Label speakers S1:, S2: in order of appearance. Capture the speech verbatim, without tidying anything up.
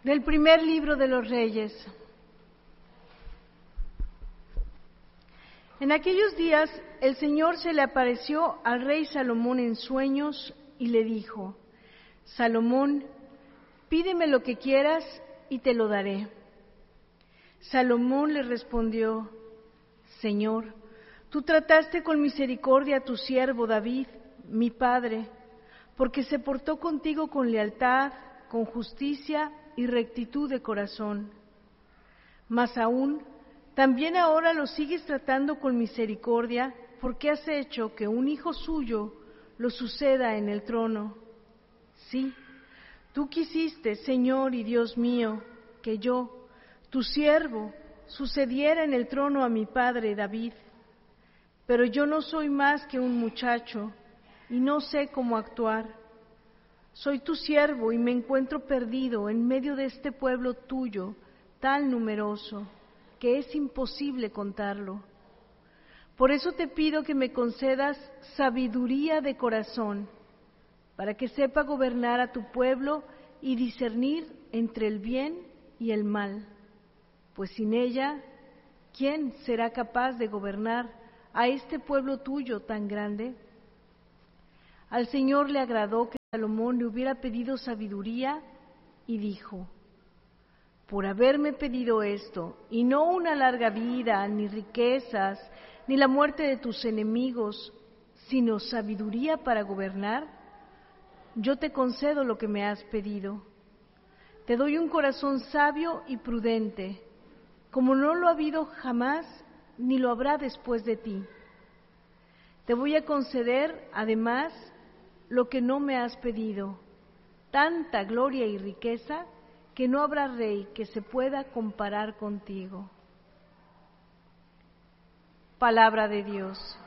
S1: Del primer libro de los Reyes. En aquellos días el Señor se le apareció al rey Salomón en sueños y le dijo: Salomón, pídeme lo que quieras y te lo daré. Salomón le respondió: Señor, tú trataste con misericordia a tu siervo David, mi padre, porque se portó contigo con lealtad, con justicia y rectitud de corazón. Mas aún, también ahora lo sigues tratando con misericordia, porque has hecho que un hijo suyo lo suceda en el trono. Sí, tú quisiste, Señor y Dios mío, que yo, tu siervo, sucediera en el trono a mi padre David. Pero yo no soy más que un muchacho y no sé cómo actuar. Soy tu siervo y me encuentro perdido en medio de este pueblo tuyo, tan numeroso, que es imposible contarlo. Por eso te pido que me concedas sabiduría de corazón, para que sepa gobernar a tu pueblo y discernir entre el bien y el mal, pues sin ella, ¿quién será capaz de gobernar a este pueblo tuyo tan grande? Al Señor le agradó que Salomón le hubiera pedido sabiduría y dijo: por haberme pedido esto, y no una larga vida, ni riquezas, ni la muerte de tus enemigos, sino sabiduría para gobernar, yo te concedo lo que me has pedido. Te doy un corazón sabio y prudente, como no lo ha habido jamás, ni lo habrá después de ti. Te voy a conceder, además, lo que no me has pedido, tanta gloria y riqueza que no habrá rey que se pueda comparar contigo. Palabra de Dios.